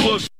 Hellbooks.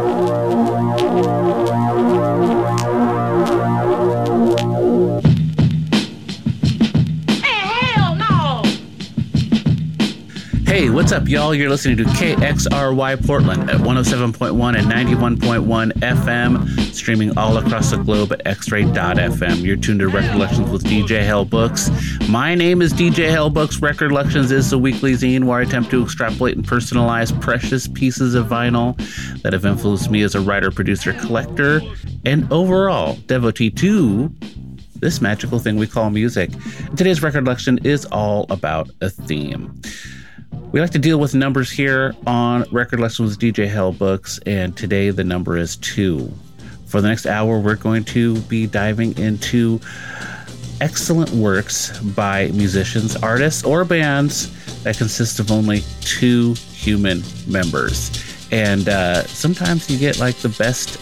Hey, what's up, y'all? You're listening to KXRY Portland at 107.1 and 91.1 FM, streaming all across the globe at xray.fm. You're tuned to Recollections with DJ Hellbooks. My name is DJ Hellbooks. Recollections is the weekly zine where I attempt to extrapolate and personalize precious pieces of vinyl that have influenced me as a writer, producer, collector, and overall devotee to this magical thing we call music. Today's Recollection is all about a theme. We like to deal with numbers here on Recollections with DJ Hellbooks, and today the number is 2. For the next hour, we're going to be diving into excellent works by musicians, artists, or bands that consist of only 2 human members. And sometimes you get like the best,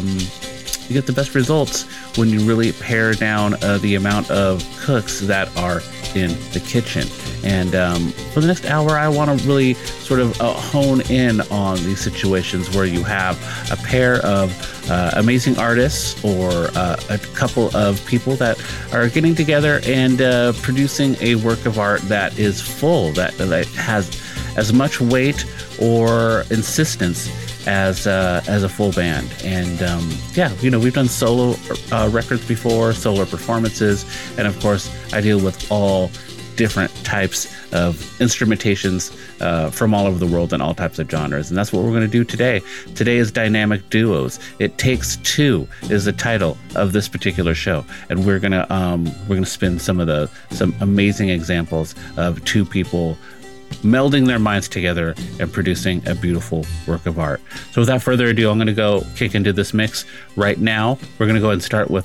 you get the best results when you really pare down the amount of cooks that are in the kitchen. And for the next hour, I want to really sort of hone in on these situations where you have a pair of amazing artists or a couple of people that are getting together and producing a work of art that is full, that has as much weight or insistence as a full band. And yeah, you know, we've done solo records before, solo performances, and of course I deal with all different types of instrumentations from all over the world and all types of genres, and that's what we're going to do today. Today is Dynamic Duos. It Takes Two is the title of this particular show, and we're gonna spin some amazing examples of 2 people melding their minds together and producing a beautiful work of art. So without further ado, I'm going to go kick into this mix right now. We're going to go ahead and start with,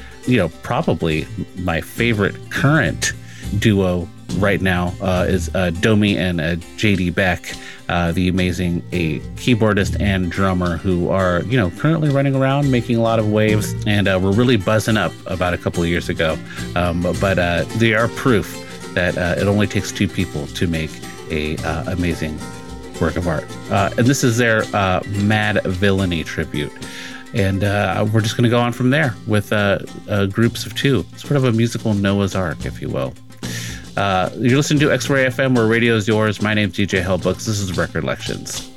probably my favorite current duo right now is Domi and JD Beck, the amazing keyboardist and drummer who are, currently running around making a lot of waves, and were really buzzing up about a couple of years ago. But they are proof that it only takes 2 people to make a amazing work of art. And this is their Mad Villainy tribute. And we're just going to go on from there with groups of 2, sort of a musical Noah's Ark, if you will. You're listening to X-Ray FM, where radio is yours. My name's DJ Hellbooks. This is Recollections.